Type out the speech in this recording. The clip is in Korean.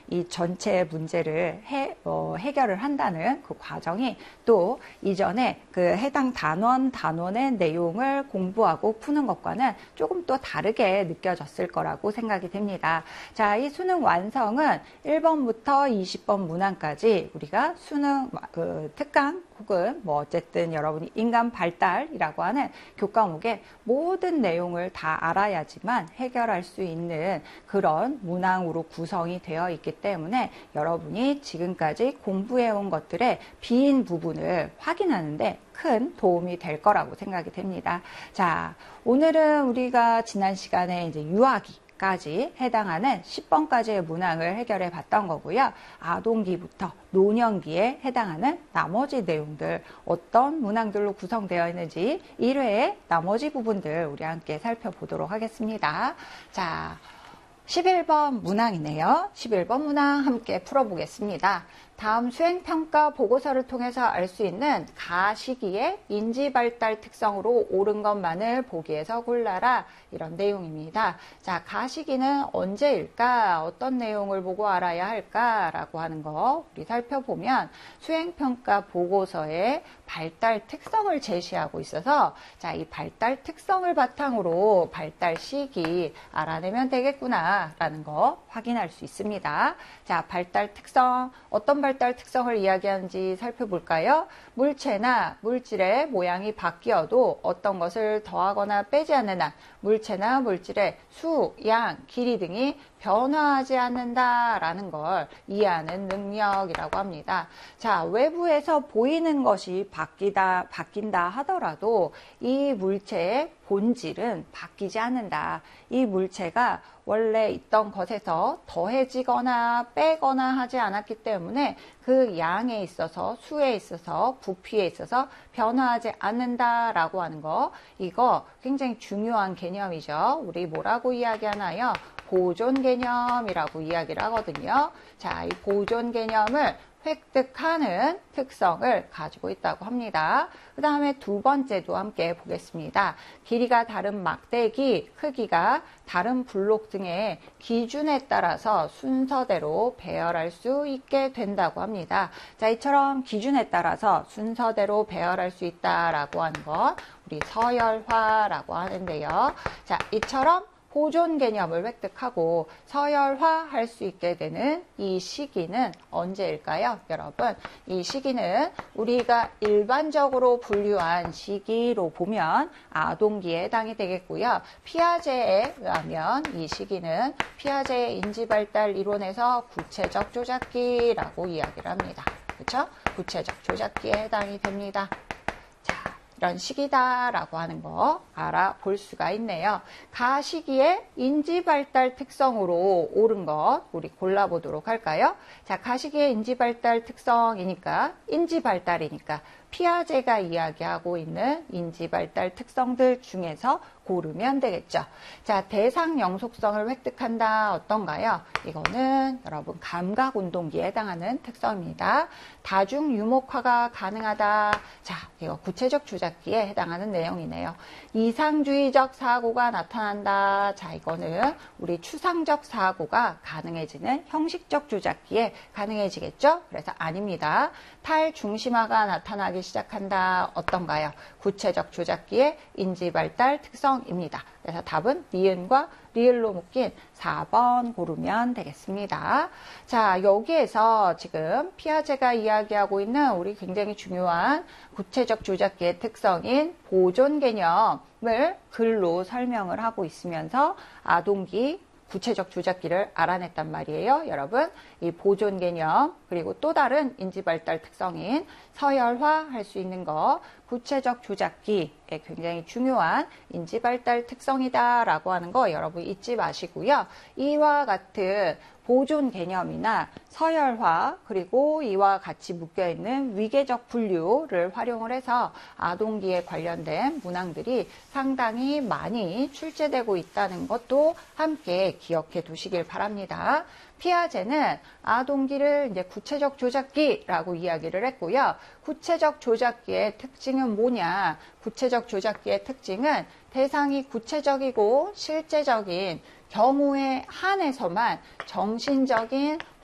이 전체 문제를 해결을 한다는 그 과정이 또 이전에 그 해당 단원의 내용을 공부하고 푸는 것과는 조금 또 다르게 느껴졌을 거라고 생각이 됩니다. 자, 이 수능 완성은 1번부터 20번 문항까지 우리가 수능 특강 혹은 뭐 어쨌든 여러분이 인간 발달이라고 하는 교과목의 모든 내용을 다 알아야지만 해결할 수 있는 그런 문항으로 구성이 되어 있기 때문에 여러분이 지금까지 공부해온 것들의 빈 부분을 확인하는데 큰 도움이 될 거라고 생각이 됩니다. 자, 오늘은 우리가 지난 시간에 이제 유아기까지 해당하는 10번까지의 문항을 해결해 봤던 거고요. 아동기부터 노년기에 해당하는 나머지 내용들 어떤 문항들로 구성되어 있는지 1회의 나머지 부분들 우리 함께 살펴보도록 하겠습니다. 자, 11번 문항이네요. 11번 문항 함께 풀어보겠습니다. 다음 수행평가 보고서를 통해서 알 수 있는 가시기의 인지발달 특성으로 옳은 것만을 보기에서 골라라. 이런 내용입니다. 자, 가시기는 언제일까? 어떤 내용을 보고 알아야 할까? 라고 하는 거 우리 살펴보면 수행평가 보고서의 발달 특성을 제시하고 있어서 자, 이 발달 특성을 바탕으로 발달 시기 알아내면 되겠구나 라는 거 확인할 수 있습니다. 자, 발달 특성, 어떤 발달 특성을 이야기하는지 살펴볼까요? 물체나 물질의 모양이 바뀌어도 어떤 것을 더하거나 빼지 않는 한 물체나 물질의 수, 양, 길이 등이 변화하지 않는다라는 걸 이해하는 능력이라고 합니다. 자, 외부에서 보이는 것이 바뀐다 하더라도 이 물체의 본질은 바뀌지 않는다. 이 물체가 원래 있던 것에서 더해지거나 빼거나 하지 않았기 때문에 그 양에 있어서 수에 있어서 부피에 있어서 변화하지 않는다라고 하는 거, 이거 굉장히 중요한 개념이죠. 우리 뭐라고 이야기하나요? 보존 개념이라고 이야기를 하거든요. 자, 이 보존 개념을 획득하는 특성을 가지고 있다고 합니다. 그 다음에 두 번째도 함께 보겠습니다. 길이가 다른 막대기, 크기가 다른 블록 등의 기준에 따라서 순서대로 배열할 수 있게 된다고 합니다. 자, 이처럼 기준에 따라서 순서대로 배열할 수 있다라고 하는 것, 우리 서열화라고 하는데요. 자, 이처럼 보존 개념을 획득하고 서열화할 수 있게 되는 이 시기는 언제일까요? 여러분, 이 시기는 우리가 일반적으로 분류한 시기로 보면 아동기에 해당이 되겠고요. 피아제에 의하면 이 시기는 피아제의 인지발달 이론에서 구체적 조작기라고 이야기를 합니다. 그렇죠? 구체적 조작기에 해당이 됩니다. 이런 시기다라고 하는 거 알아볼 수가 있네요. 가시기의 인지발달 특성으로 옳은 것 우리 골라보도록 할까요? 자, 가시기의 인지발달 특성이니까 인지발달이니까 피아제가 이야기하고 있는 인지발달 특성들 중에서 고르면 되겠죠. 자, 대상 영속성을 획득한다. 어떤가요? 이거는 여러분 감각운동기에 해당하는 특성입니다. 다중 유목화가 가능하다. 자, 이거 구체적 조작기에 해당하는 내용이네요. 이상주의적 사고가 나타난다. 자, 이거는 우리 추상적 사고가 가능해지는 형식적 조작기에 가능해지겠죠? 그래서 아닙니다. 탈중심화가 나타나기 시작한다. 어떤가요? 구체적 조작기의 인지발달 특성입니다. 그래서 답은 니은과 리을로 묶인 4번 고르면 되겠습니다. 자, 여기에서 지금 피아제가 이야기하고 있는 우리 굉장히 중요한 구체적 조작기의 특성인 보존 개념을 글로 설명을 하고 있으면서 아동기 구체적 조작기를 알아냈단 말이에요. 여러분, 이 보존 개념 그리고 또 다른 인지발달 특성인 서열화 할 수 있는 거 구체적 조작기의 굉장히 중요한 인지발달 특성이다라고 하는 거 여러분 잊지 마시고요. 이와 같은 보존 개념이나 서열화 그리고 이와 같이 묶여있는 위계적 분류를 활용을 해서 아동기에 관련된 문항들이 상당히 많이 출제되고 있다는 것도 함께 기억해 두시길 바랍니다. 피아제는 아동기를 이제 구체적 조작기라고 이야기를 했고요. 구체적 조작기의 특징은 뭐냐? 구체적 조작기의 특징은 대상이 구체적이고 실제적인 경우에 한해서만 정신적인